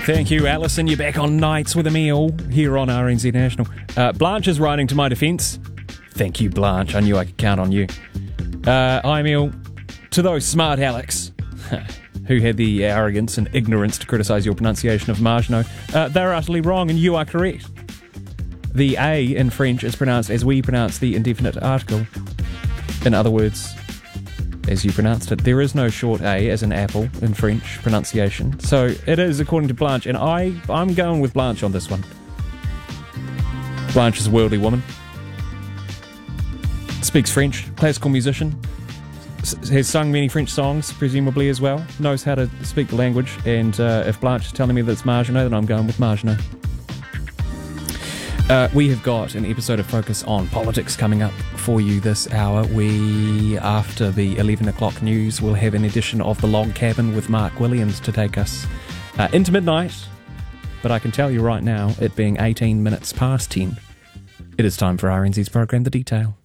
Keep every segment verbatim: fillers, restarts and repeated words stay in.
Thank you, Alison. You're back on Nights with Emil here on R N Z National. Uh, Blanche is writing to my defence. Thank you, Blanche. I knew I could count on you. Uh, hi, Emil. To those smart Alex who had the arrogance and ignorance to criticise your pronunciation of Margenau, uh, they're utterly wrong and you are correct. The A in French is pronounced as we pronounce the indefinite article. In other words, as you pronounced it. There is no short A as in apple in French pronunciation. So it is according to Blanche, and I, I'm going with Blanche on this one. Blanche is a worldly woman. Speaks French, classical musician. S- has sung many French songs, presumably as well. Knows how to speak the language, and uh, if Blanche is telling me that it's Margenau, then I'm going with Margenau. Uh, we have got an episode of Focus on Politics coming up for you this hour. We, after the eleven o'clock news, will have an edition of The Log Cabin with Mark Williams to take us uh, into midnight. But I can tell you right now, it being eighteen minutes past ten, it is time for R N Z's program, The Detail.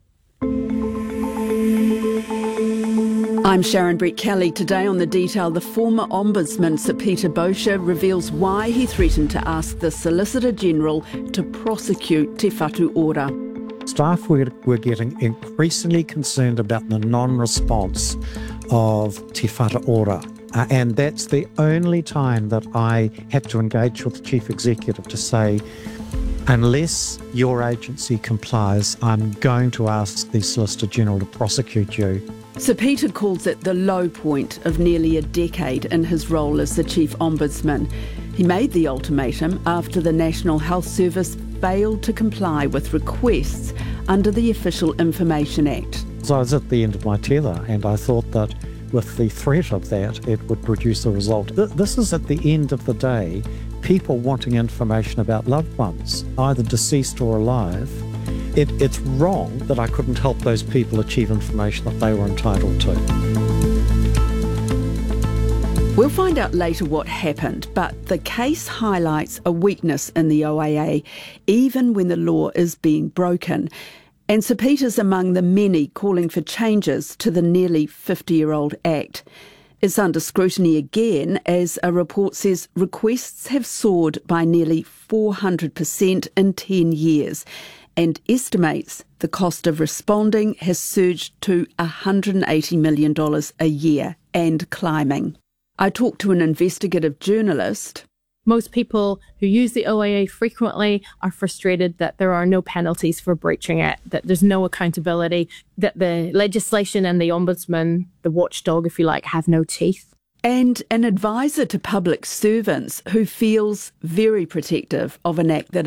I'm Sharon Brett Kelly. Today on The Detail, the former Ombudsman Sir Peter Bosher reveals why he threatened to ask the Solicitor General to prosecute Te Whatu Ora. Staff were, were getting increasingly concerned about the non-response of Te Whatu Ora. Uh, and that's the only time that I had to engage with the Chief Executive to say, unless your agency complies, I'm going to ask the Solicitor General to prosecute you. Sir Peter calls it the low point of nearly a decade in his role as the Chief Ombudsman. He made the ultimatum after the National Health Service failed to comply with requests under the Official Information Act. So I was at the end of my tether, and I thought that with the threat of that, it would produce a result. This is, at the end of the day, people wanting information about loved ones, either deceased or alive. It, it's wrong that I couldn't help those people achieve information that they were entitled to. We'll find out later what happened, but the case highlights a weakness in the O A A, even when the law is being broken. And Sir Peter's among the many calling for changes to the nearly fifty-year-old Act. It's under scrutiny again, as a report says requests have soared by nearly four hundred percent in ten years. And estimates the cost of responding has surged to one hundred eighty million dollars a year and climbing. I talked to an investigative journalist. Most people who use the O A A frequently are frustrated that there are no penalties for breaching it, that there's no accountability, that the legislation and the ombudsman, the watchdog, if you like, have no teeth. And an advisor to public servants who feels very protective of an act that